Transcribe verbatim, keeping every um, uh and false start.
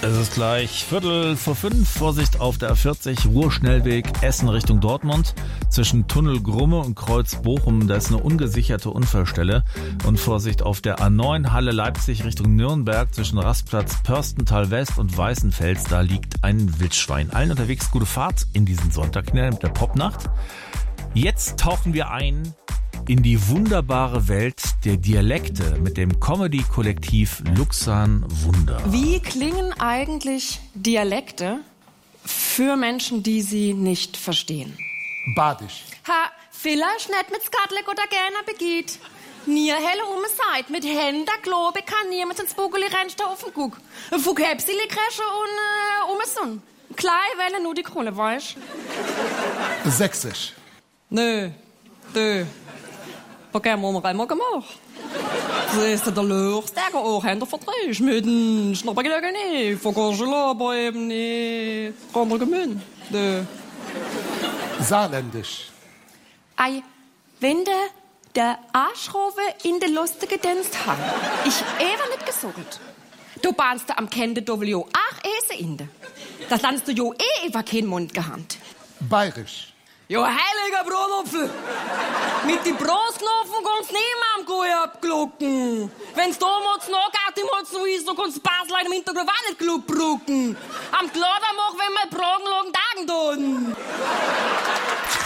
Es ist gleich Viertel vor fünf. Vorsicht auf der A vierzig, Ruhrschnellweg Essen Richtung Dortmund. Zwischen Tunnel Grumme und Kreuz Bochum, da ist eine ungesicherte Unfallstelle. Und Vorsicht auf der A neun, Halle Leipzig Richtung Nürnberg. Zwischen Rastplatz Pörstental West und Weißenfels, da liegt ein Wildschwein. Allen unterwegs gute Fahrt in diesen Sonntag mit der Popnacht. Jetzt tauchen wir ein in die wunderbare Welt der Dialekte mit dem Comedy-Kollektiv Luxan Wunder. Wie klingen eigentlich Dialekte für Menschen, die sie nicht verstehen? Badisch. Ha, vielleicht nicht mit Skatlik oder gerne begeht. Nie helle ume Seid, mit Händen Globe kann niemand ins Bugeli rennst auf den Guck. Fug Hepsili Kresche und äh, ume Sonn. Klein Welle nur die Krone, weißt? Sächsisch. Nö, nö. Okay, haben wir einmal gemacht. Das ist der Löch, der auch Hände verdreht. Mit dem Schnappergelegen nicht. Vergorschel aber eben nicht. Andere Gemünd. Nö. Saarländisch. Ei, wenn der, der Arschrobe in der lustige Dienst hat, ich ever nicht gesucht. Du bahnst am Kende Dovelio ach ese inde. Das landst du jo eh ever kein Mund gehabt. Bayerisch. Jo, heiliger Brotopfel! Mit die Brostknopfen kannst niemand gut abglucken. Wenn's damals noch geht, im Holz so ist, so kannst Basel im Hintergrund auch nicht klug brucken. Am Glader mach, wenn wir Bragen lagen Tagen tun.